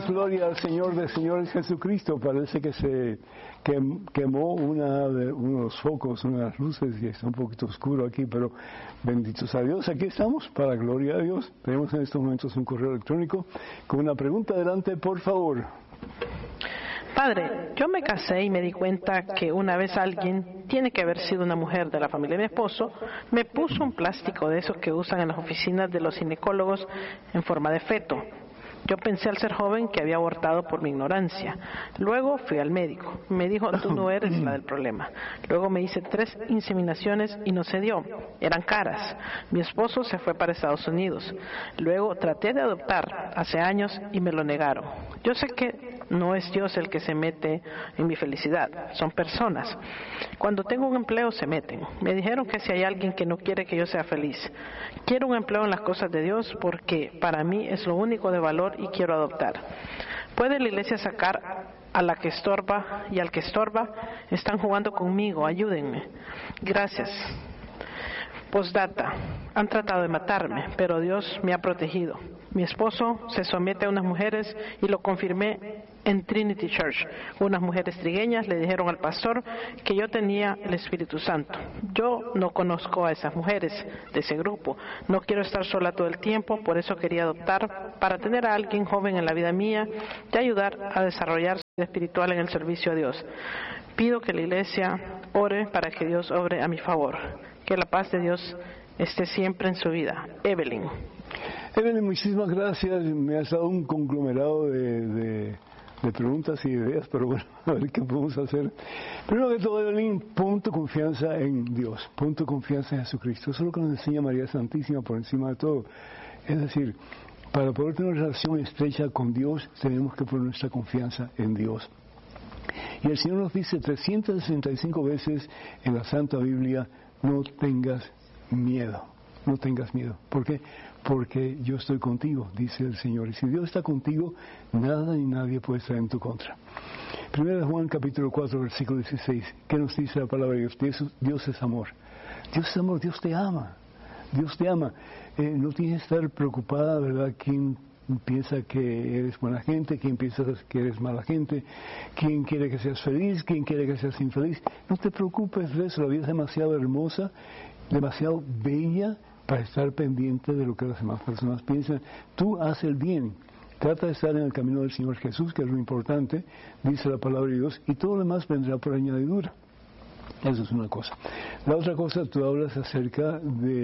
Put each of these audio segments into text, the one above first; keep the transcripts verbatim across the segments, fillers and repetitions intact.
gloria al Señor de señores Jesucristo. Parece que se quem, quemó una de, uno de los focos, una de las luces, y está un poquito oscuro aquí, pero benditos a Dios. Aquí estamos, para gloria a Dios. Tenemos en estos momentos un correo electrónico con una pregunta. Adelante, por favor. Padre, yo me casé y me di cuenta que una vez alguien, tiene que haber sido una mujer de la familia de mi esposo, me puso un plástico de esos que usan en las oficinas de los ginecólogos en forma de feto. Yo pensé al ser joven que había abortado por mi ignorancia. Luego fui al médico. Me dijo, tú no eres la del problema. Luego me hice tres inseminaciones y no se dio. Eran caras. Mi esposo se fue para Estados Unidos. Luego traté de adoptar hace años y me lo negaron. Yo sé que no es Dios el que se mete en mi felicidad. Son personas. Cuando tengo un empleo se meten. Me dijeron que si hay alguien que no quiere que yo sea feliz. Quiero un empleo en las cosas de Dios porque para mí es lo único de valor y quiero adoptar. ¿Puede la iglesia sacar a la que estorba y al que estorba? Están jugando conmigo, ayúdenme. Gracias. Postdata. Han tratado de matarme, pero Dios me ha protegido. Mi esposo se somete a unas mujeres y lo confirmé en Trinity Church. Unas mujeres trigueñas le dijeron al pastor que yo tenía el Espíritu Santo. Yo no conozco a esas mujeres de ese grupo. No quiero estar sola todo el tiempo, por eso quería adoptar para tener a alguien joven en la vida mía y ayudar a desarrollar su vida espiritual en el servicio a Dios. Pido que la iglesia ore para que Dios obre a mi favor. Que la paz de Dios esté siempre en su vida. Evelyn. Evelyn, muchísimas gracias. Me has dado un conglomerado de, de, de preguntas y ideas, pero bueno, a ver qué podemos hacer. Primero que todo, Evelyn, pon tu confianza en Dios, pon tu confianza en Jesucristo. Eso es lo que nos enseña María Santísima por encima de todo. Es decir, para poder tener una relación estrecha con Dios, tenemos que poner nuestra confianza en Dios. Y el Señor nos dice trescientas sesenta y cinco veces en la Santa Biblia, no tengas miedo, no tengas miedo. ¿Por qué? Porque yo estoy contigo, dice el Señor. Y si Dios está contigo, nada ni nadie puede estar en tu contra. Primero de Juan, capítulo cuatro, versículo dieciséis. ¿Qué nos dice la palabra de Dios? Dios, Dios es amor. Dios es amor, Dios te ama. Dios te ama. Eh, no tienes que estar preocupada, ¿verdad? ¿Quién piensa que eres buena gente? ¿Quién piensa que eres mala gente? ¿Quién quiere que seas feliz? ¿Quién quiere que seas infeliz? No te preocupes de eso. La vida es demasiado hermosa, demasiado bella para estar pendiente de lo que las demás personas piensan. Tú haz el bien. Trata de estar en el camino del Señor Jesús, que es lo importante, dice la palabra de Dios, y todo lo demás vendrá por añadidura. Eso es una cosa. La otra cosa, tú hablas acerca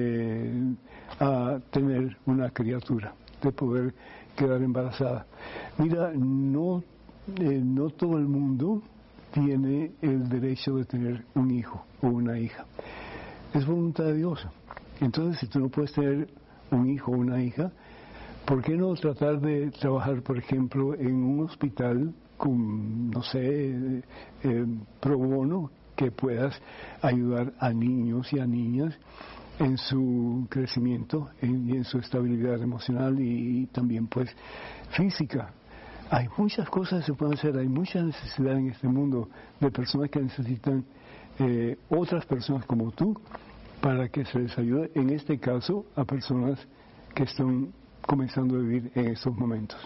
de a, tener una criatura, de poder quedar embarazada. Mira, no, eh, no todo el mundo tiene el derecho de tener un hijo o una hija. Es voluntad de Dios. Entonces, si tú no puedes tener un hijo o una hija, ¿por qué no tratar de trabajar, por ejemplo, en un hospital con, no sé, eh, eh, pro bono, que puedas ayudar a niños y a niñas en su crecimiento en, y en su estabilidad emocional y, y también, pues, física? Hay muchas cosas que se pueden hacer, hay mucha necesidad en este mundo de personas que necesitan eh, otras personas como tú, para que se les ayude, en este caso, a personas que están comenzando a vivir en estos momentos.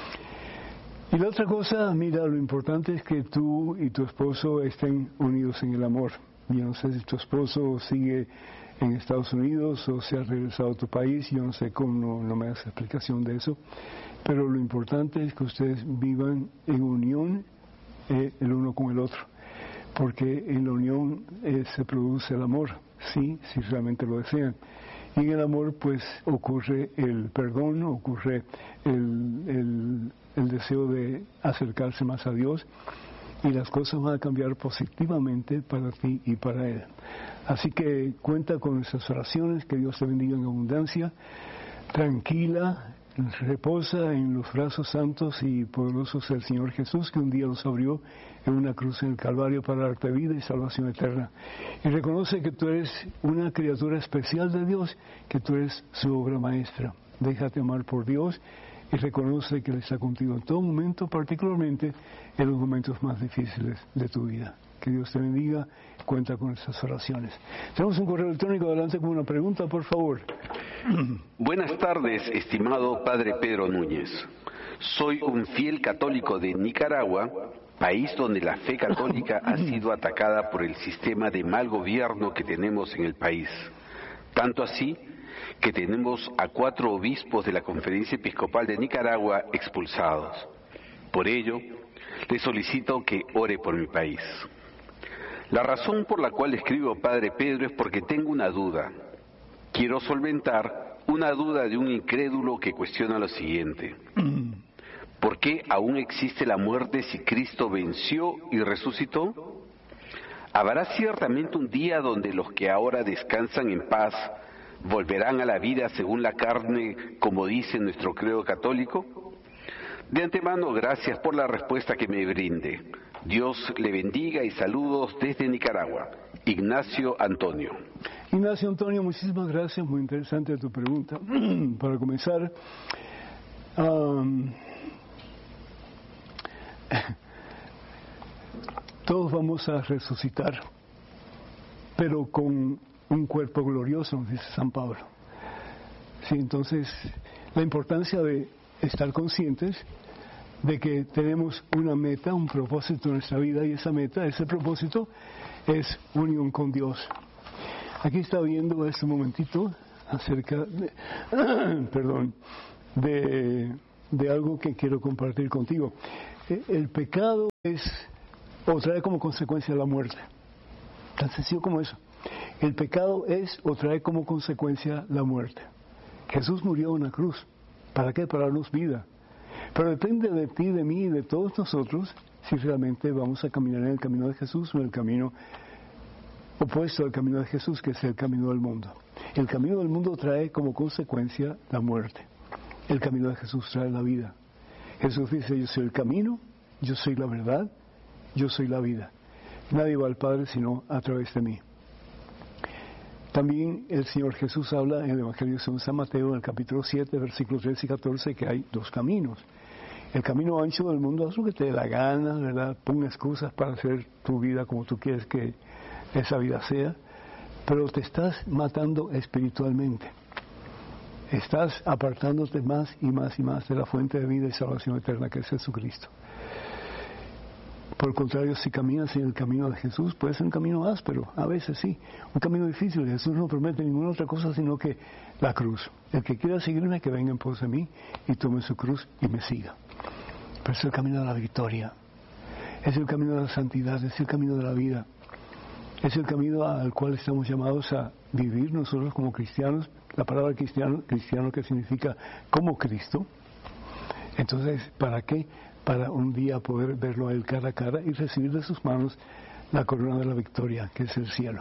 Y la otra cosa, mira, lo importante es que tú y tu esposo estén unidos en el amor. Yo no sé si tu esposo sigue en Estados Unidos o se ha regresado a tu país, yo no sé cómo, no, no me das explicación de eso, pero lo importante es que ustedes vivan en unión eh, el uno con el otro, porque en la unión eh, se produce el amor. Sí, si realmente lo desean. Y en el amor, pues, ocurre el perdón, ocurre el, el, el deseo de acercarse más a Dios, y las cosas van a cambiar positivamente para ti y para Él. Así que cuenta con nuestras oraciones, que Dios te bendiga en abundancia. Tranquila, reposa en los brazos santos y poderosos del Señor Jesús, que un día los abrió en una cruz en el Calvario para darte vida y salvación eterna. Y reconoce que tú eres una criatura especial de Dios, que tú eres su obra maestra. Déjate amar por Dios y reconoce que Él está contigo en todo momento, particularmente en los momentos más difíciles de tu vida. Que Dios te bendiga, cuenta con estas oraciones. Tenemos un correo electrónico, adelante con una pregunta, por favor. Buenas tardes, estimado Padre Pedro Núñez. Soy un fiel católico de Nicaragua, país donde la fe católica ha sido atacada por el sistema de mal gobierno que tenemos en el país. Tanto así que tenemos a cuatro obispos de la Conferencia Episcopal de Nicaragua expulsados. Por ello, le solicito que ore por mi país. La razón por la cual escribo Padre Pedro es porque tengo una duda. Quiero solventar una duda de un incrédulo que cuestiona lo siguiente. ¿Por qué aún existe la muerte si Cristo venció y resucitó? ¿Habrá ciertamente un día donde los que ahora descansan en paz volverán a la vida según la carne, como dice nuestro credo católico? De antemano, gracias por la respuesta que me brinde. Dios le bendiga y saludos desde Nicaragua. Ignacio Antonio. Ignacio Antonio, muchísimas gracias, muy interesante tu pregunta. Para comenzar, um, todos vamos a resucitar, pero con un cuerpo glorioso, dice San Pablo. Sí, entonces, la importancia de estar conscientes de que tenemos una meta, un propósito en nuestra vida, y esa meta, ese propósito, es unión con Dios. Aquí está viendo este momentito acerca de, perdón, de, de algo que quiero compartir contigo. El pecado es, o trae como consecuencia la muerte. Tan sencillo como eso. El pecado es, o trae como consecuencia la muerte. Jesús murió en una cruz. ¿Para qué? Para darnos vida. Pero depende de ti, de mí y de todos nosotros si realmente vamos a caminar en el camino de Jesús o en el camino opuesto al camino de Jesús, que es el camino del mundo. El camino del mundo trae como consecuencia la muerte. El camino de Jesús trae la vida. Jesús dice, yo soy el camino, yo soy la verdad, yo soy la vida. Nadie va al Padre sino a través de mí. También el Señor Jesús habla en el Evangelio según San Mateo, en el capítulo siete, versículos trece y catorce, que hay dos caminos. El camino ancho del mundo, haz lo que te dé la gana, ¿verdad? Pon excusas para hacer tu vida como tú quieres que esa vida sea, pero te estás matando espiritualmente. Estás apartándote más y más y más de la fuente de vida y salvación eterna que es Jesucristo. Por el contrario, si caminas en el camino de Jesús, puede ser un camino áspero, a veces sí, un camino difícil. Jesús no promete ninguna otra cosa sino que la cruz. El que quiera seguirme, que venga en pos de mí y tome su cruz y me siga. Pero es el camino de la victoria, es el camino de la santidad, es el camino de la vida, es el camino al cual estamos llamados a vivir nosotros como cristianos. La palabra cristiano, cristiano que significa como Cristo. Entonces, ¿para qué? Para un día poder verlo a Él cara a cara y recibir de sus manos la corona de la victoria, que es el cielo.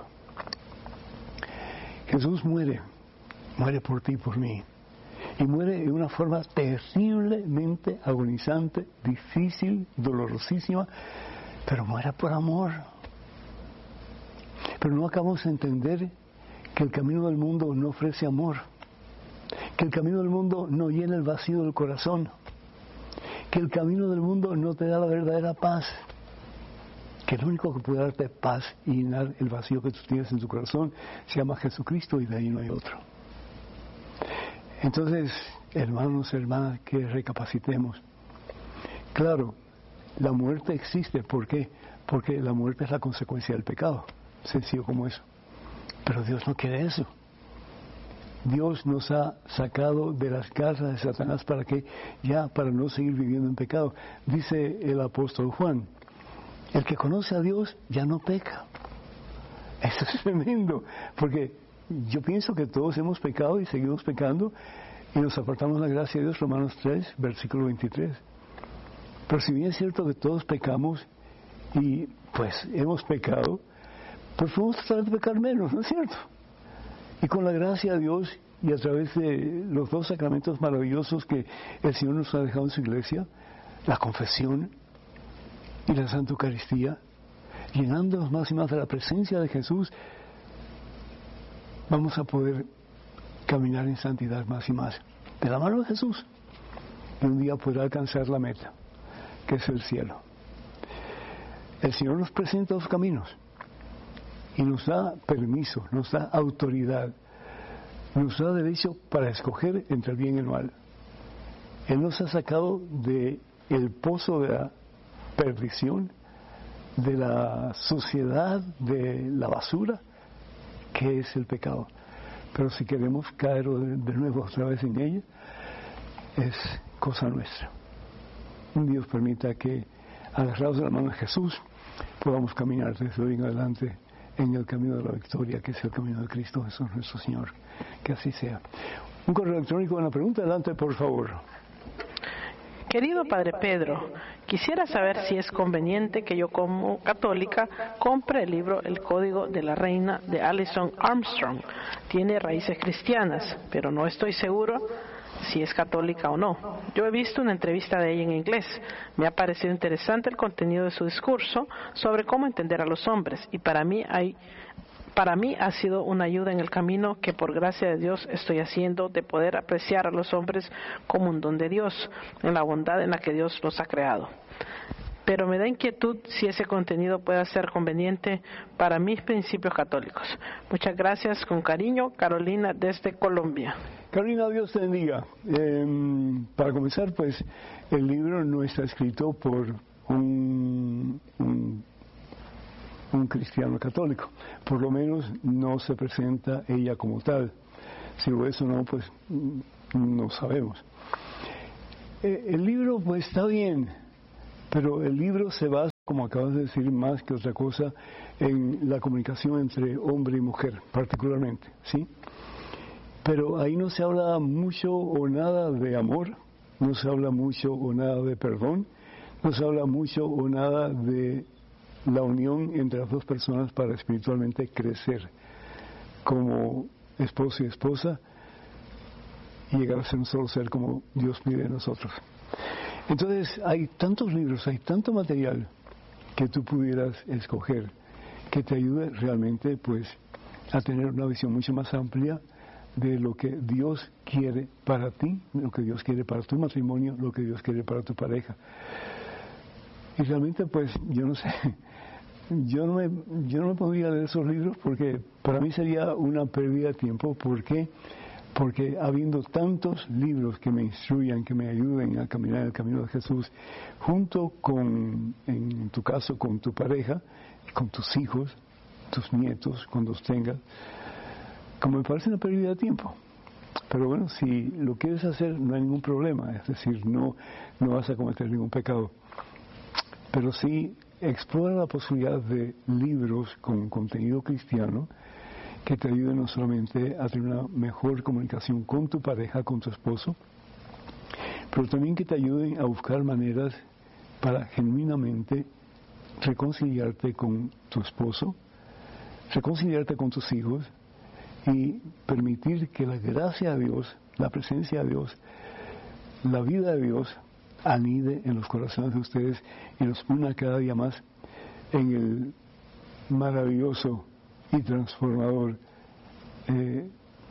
Jesús muere, muere por ti y por mí. Y muere de una forma terriblemente agonizante, difícil, dolorosísima, pero muere por amor. Pero no acabamos de entender que el camino del mundo no ofrece amor, que el camino del mundo no llena el vacío del corazón, que el camino del mundo no te da la verdadera paz, que lo único que puede darte paz y llenar el vacío que tú tienes en tu corazón se llama Jesucristo, y de ahí no hay otro. Entonces, hermanos, hermanas, que recapacitemos. Claro, la muerte existe. ¿Por qué? Porque la muerte es la consecuencia del pecado. Sencillo como eso. Pero Dios no quiere eso. Dios nos ha sacado de las garras de Satanás para que ya, para no seguir viviendo en pecado. Dice el apóstol Juan, el que conoce a Dios ya no peca. Eso es tremendo, porque yo pienso que todos hemos pecado y seguimos pecando y nos apartamos de la gracia de Dios, Romanos tres, versículo veintitrés. Pero si bien es cierto que todos pecamos y pues hemos pecado, pues podemos tratar de pecar menos, ¿no es cierto? Y con la gracia de Dios y a través de los dos sacramentos maravillosos que el Señor nos ha dejado en su iglesia, la confesión y la Santa Eucaristía, llenándonos más y más de la presencia de Jesús, vamos a poder caminar en santidad más y más, de la mano de Jesús, y un día podrá alcanzar la meta, que es el cielo. El Señor nos presenta dos caminos, y nos da permiso, nos da autoridad, nos da derecho para escoger entre el bien y el mal. Él nos ha sacado de el pozo de la perdición, de la suciedad, de la basura, que es el pecado. Pero si queremos caer de, de nuevo otra vez en ella, es cosa nuestra. Dios permita que, agarrados de la mano de Jesús, podamos caminar desde hoy en adelante en el camino de la victoria, que es el camino de Cristo Jesús nuestro Señor. Que así sea. Un correo electrónico, una pregunta, adelante por favor. Querido Padre Pedro, quisiera saber si es conveniente que yo como católica compre el libro El Código de la Reina de Alison Armstrong. Tiene raíces cristianas, pero no estoy seguro si es católica o no. Yo he visto una entrevista de ella en inglés. Me ha parecido interesante el contenido de su discurso sobre cómo entender a los hombres, y para mí hay Para mí ha sido una ayuda en el camino que por gracia de Dios estoy haciendo de poder apreciar a los hombres como un don de Dios, en la bondad en la que Dios los ha creado. Pero me da inquietud si ese contenido pueda ser conveniente para mis principios católicos. Muchas gracias, con cariño, Carolina desde Colombia. Carolina, Dios te bendiga. Eh, para comenzar, pues, el libro no está escrito por un... un un cristiano católico, por lo menos no se presenta ella como tal. Si lo es o no, pues no sabemos. Eh, el libro pues está bien, pero el libro se basa, como acabas de decir, más que otra cosa, en la comunicación entre hombre y mujer, particularmente, ¿sí? Pero ahí no se habla mucho o nada de amor, no se habla mucho o nada de perdón, no se habla mucho o nada de la unión entre las dos personas para espiritualmente crecer como esposo y esposa y llegar a ser un solo ser como Dios pide de nosotros. Entonces hay tantos libros, hay tanto material que tú pudieras escoger que te ayude realmente pues a tener una visión mucho más amplia de lo que Dios quiere para ti, lo que Dios quiere para tu matrimonio, lo que Dios quiere para tu pareja. Y realmente, pues, yo no sé, yo no me, yo no me podría leer esos libros porque para mí sería una pérdida de tiempo. ¿Por qué? Porque habiendo tantos libros que me instruyan, que me ayuden a caminar el camino de Jesús, junto con, en tu caso, con tu pareja, con tus hijos, tus nietos, cuando los tengas, como me parece una pérdida de tiempo. Pero bueno, si lo quieres hacer, no hay ningún problema, es decir, no, no vas a cometer ningún pecado. Pero sí explora la posibilidad de libros con contenido cristiano que te ayuden no solamente a tener una mejor comunicación con tu pareja, con tu esposo, pero también que te ayuden a buscar maneras para genuinamente reconciliarte con tu esposo, reconciliarte con tus hijos y permitir que la gracia de Dios, la presencia de Dios, la vida de Dios anide en los corazones de ustedes y los una cada día más en el maravilloso y transformador eh,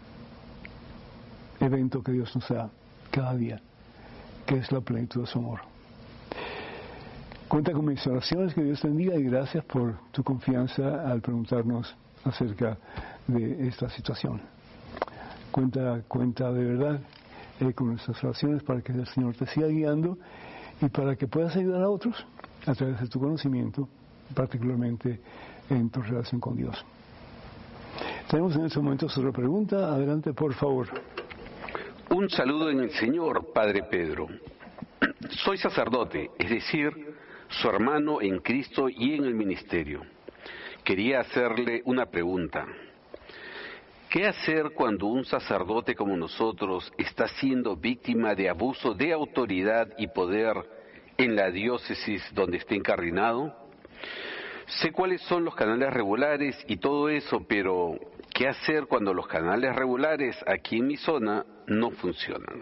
evento que Dios nos da cada día, que es la plenitud de su amor. Cuenta con mis oraciones, que Dios te bendiga, y gracias por tu confianza al preguntarnos acerca de esta situación. Cuenta, cuenta de verdad eh, con nuestras oraciones para que el Señor te siga guiando y para que puedas ayudar a otros a través de tu conocimiento, particularmente en tu relación con Dios. Tenemos en este momento otra pregunta. Adelante, por favor. Un saludo en el Señor, Padre Pedro. Soy sacerdote, es decir, su hermano en Cristo y en el ministerio. Quería hacerle una pregunta. ¿Qué hacer cuando un sacerdote como nosotros está siendo víctima de abuso de autoridad y poder en la diócesis donde esté incardinado? Sé cuáles son los canales regulares y todo eso, pero ¿qué hacer cuando los canales regulares aquí en mi zona no funcionan?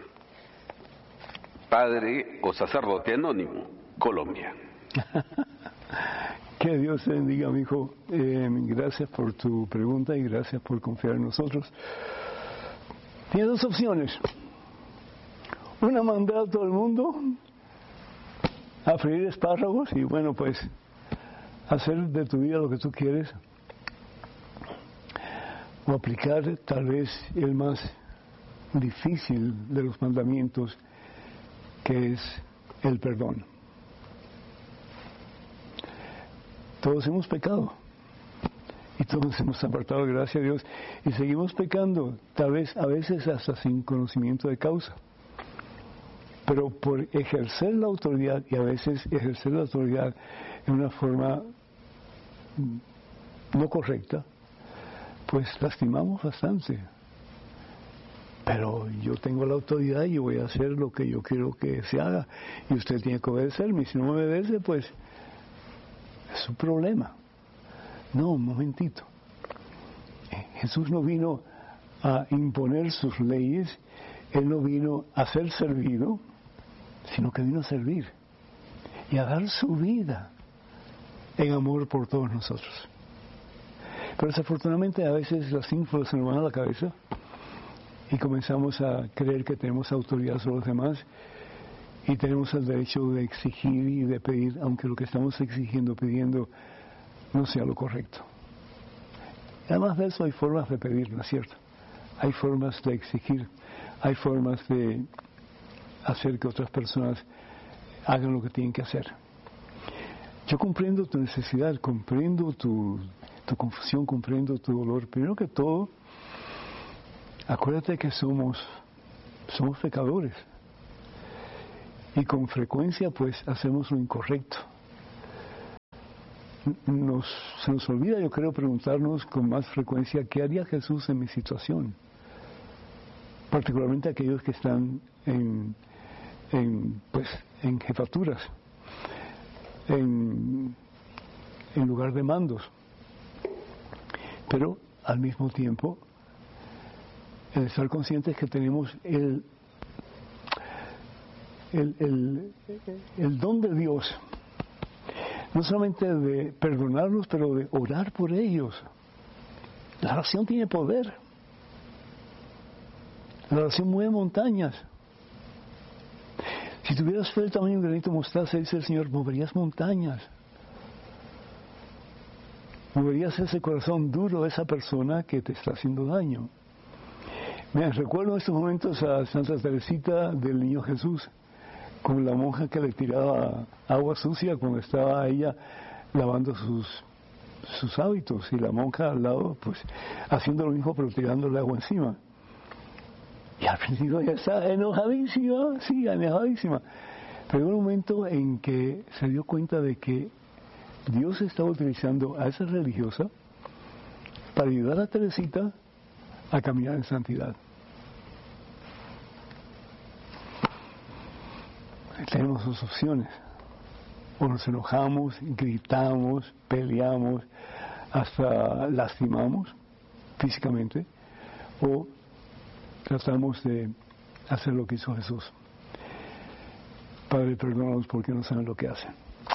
Padre o sacerdote anónimo, Colombia. Que Dios te bendiga, mi hijo. Eh, gracias por tu pregunta y gracias por confiar en nosotros. Tienes dos opciones. Una, mandar a todo el mundo a freír espárragos y bueno, pues hacer de tu vida lo que tú quieres. O aplicar tal vez el más difícil de los mandamientos, que es el perdón. Todos hemos pecado y todos hemos apartado, gracias a Dios, y seguimos pecando, tal vez a veces hasta sin conocimiento de causa. Pero por ejercer la autoridad, y a veces ejercer la autoridad en una forma no correcta, pues lastimamos bastante. Pero yo tengo la autoridad y voy a hacer lo que yo quiero que se haga, y usted tiene que obedecerme, y si no me obedece, pues es su problema. No, un momentito. Jesús no vino a imponer sus leyes, Él no vino a ser servido, sino que vino a servir y a dar su vida en amor por todos nosotros. Pero desafortunadamente a veces las ínfulas se nos van a la cabeza y comenzamos a creer que tenemos autoridad sobre los demás y tenemos el derecho de exigir y de pedir, aunque lo que estamos exigiendo, pidiendo, no sea lo correcto. Y además de eso hay formas de pedir, ¿no es cierto? Hay formas de exigir, hay formas de hacer que otras personas hagan lo que tienen que hacer. Yo comprendo tu necesidad, comprendo tu, tu confusión, comprendo tu dolor. Primero que todo, acuérdate que somos, somos pecadores. Y con frecuencia, pues, hacemos lo incorrecto. Nos, se nos olvida, yo creo, preguntarnos con más frecuencia, ¿qué haría Jesús en mi situación? Particularmente aquellos que están en, en, pues, en jefaturas, en, en lugar de mandos. Pero, al mismo tiempo, el estar conscientes que tenemos el El, el, el don de Dios, no solamente de perdonarlos, pero de orar por ellos. La oración tiene poder. La oración mueve montañas. Si tuvieras fe del tamaño de un granito de mostaza, dice el Señor, moverías montañas. Moverías ese corazón duro de esa persona que te está haciendo daño. Me recuerdo en estos momentos a Santa Teresita del Niño Jesús, con la monja que le tiraba agua sucia cuando estaba ella lavando sus, sus hábitos, y la monja al lado, pues, haciendo lo mismo pero tirándole agua encima. Y al principio ella estaba enojadísima, sí, enojadísima. Pero hubo un momento en que se dio cuenta de que Dios estaba utilizando a esa religiosa para ayudar a Teresita a caminar en santidad. Tenemos dos opciones: o nos enojamos, gritamos, peleamos, hasta lastimamos físicamente, o tratamos de hacer lo que hizo Jesús. Padre, perdónanos porque no saben lo que hacen.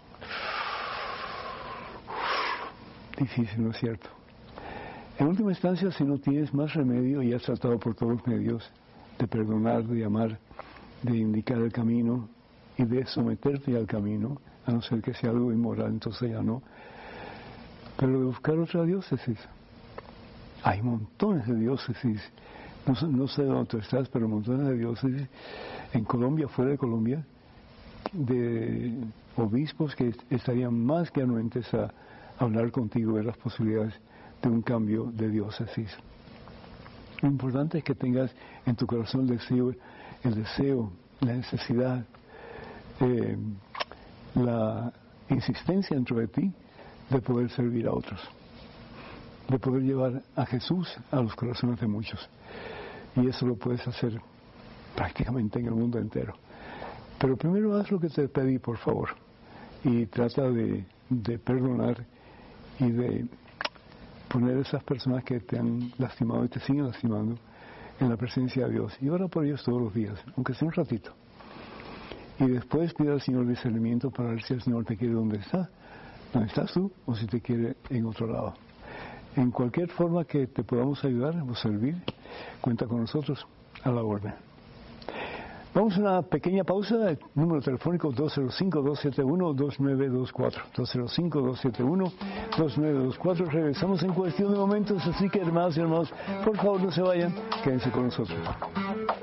Difícil, ¿no es cierto? En última instancia, si no tienes más remedio y has tratado por todos los medios de perdonar, de amar, de indicar el camino y de someterte al camino, a no ser que sea algo inmoral, entonces ya no. Pero de buscar otra diócesis. Hay montones de diócesis. No sé, no sé dónde tú estás, pero montones de diócesis en Colombia, fuera de Colombia, de obispos que estarían más que anuentes a hablar contigo de las posibilidades de un cambio de diócesis. Lo importante es que tengas en tu corazón el deseo, el deseo, la necesidad, eh, la insistencia dentro de ti de poder servir a otros, de poder llevar a Jesús a los corazones de muchos. Y eso lo puedes hacer prácticamente en el mundo entero. Pero primero haz lo que te pedí, por favor, y trata de, de perdonar y de poner a esas personas que te han lastimado y te siguen lastimando en la presencia de Dios. Y ora por ellos todos los días, aunque sea un ratito. Y después pide al Señor discernimiento para ver si el Señor te quiere donde está, donde estás tú, o si te quiere en otro lado. En cualquier forma que te podamos ayudar o servir, cuenta con nosotros a la orden. Vamos a una pequeña pausa. El número telefónico dos cero cinco, dos siete uno, dos nueve dos cuatro. dos cero cinco, dos siete uno, dos nueve dos cuatro. Regresamos en cuestión de momentos, así que hermanos y hermanos, por favor no se vayan, quédense con nosotros.